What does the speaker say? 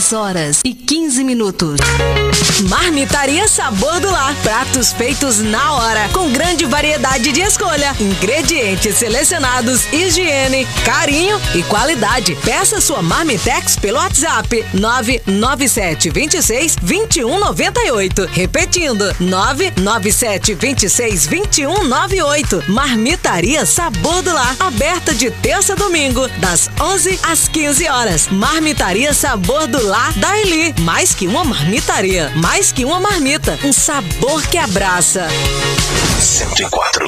6h15. Marmitaria Sabor do Lar. Pratos feitos na hora, com grande variedade de escolha, ingredientes selecionados, higiene, carinho e qualidade. Peça sua Marmitex pelo WhatsApp 997 26 21 98. Repetindo, 997 26 21 98. Marmitaria Sabor do Lar. Aberta de terça a domingo, das 11 às 15 horas. Marmitaria Sabor do Lar da Eli. Mais que uma marmitaria, mais que uma marmita, um sabor que abraça. 104.